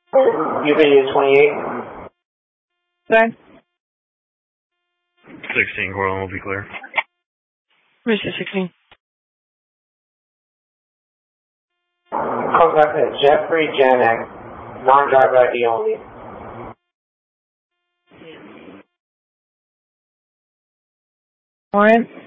UPD 28. Okay. 16, Cortland will be clear. Where's the 16? Contact Jeffrey Janek, non-driver ID only. Warrant?